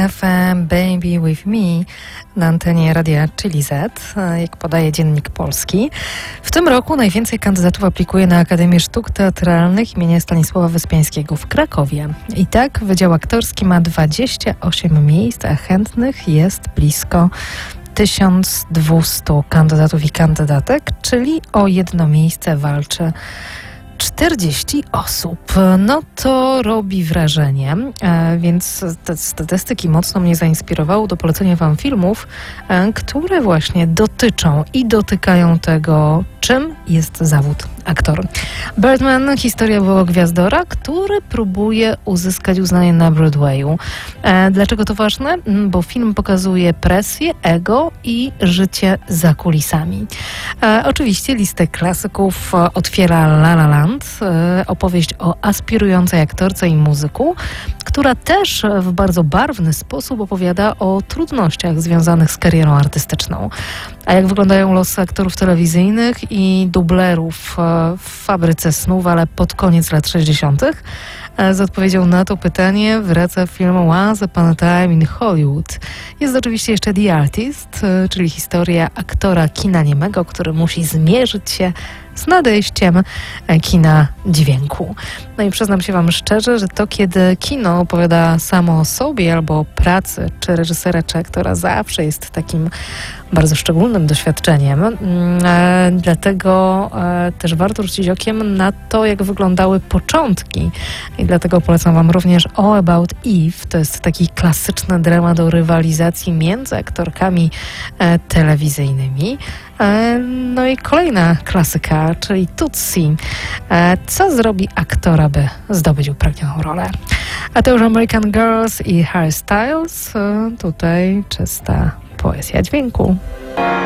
FM Baby With Me na antenie radia Chili Z, jak podaje Dziennik Polski. W tym roku najwięcej kandydatów aplikuje na Akademię Sztuk Teatralnych imienia Stanisława Wyspiańskiego w Krakowie. I tak Wydział Aktorski ma 28 miejsc, a chętnych jest blisko 1200 kandydatów i kandydatek, czyli o jedno miejsce walczy 40 osób. No to robi wrażenie, więc te statystyki mocno mnie zainspirowały do polecenia wam filmów, które właśnie dotyczą i dotykają tego, czym jest zawód aktor. Birdman, historia byłego gwiazdora, który próbuje uzyskać uznanie na Broadwayu. Dlaczego to ważne? Bo film pokazuje presję, ego i życie za kulisami. Oczywiście listę klasyków otwiera La La Land, opowieść o aspirującej aktorce i muzyku, która też w bardzo barwny sposób opowiada o trudnościach związanych z karierą artystyczną. A jak wyglądają losy aktorów telewizyjnych i dublerów w fabryce snów, ale pod koniec lat 60. Z odpowiedzią na to pytanie wraca film Once Upon a Time in Hollywood. Jest oczywiście jeszcze The Artist, czyli historia aktora kina niemego, który musi zmierzyć się z nadejściem kina dźwięku. No i przyznam się wam szczerze, że to kiedy kino opowiada samo o sobie albo o pracy, czy reżysera, czy aktora, zawsze jest takim bardzo szczególnym doświadczeniem. Dlatego też warto rzucić okiem na to, jak wyglądały początki. I dlatego polecam wam również All About Eve. To jest taki klasyczny dramat o rywalizacji między aktorkami telewizyjnymi. No i kolejna klasyka, czyli Tootsie. Co zrobi aktor, aby zdobyć upragnioną rolę? A to już American Girls i Harry Styles. Tutaj czysta poezja dźwięku.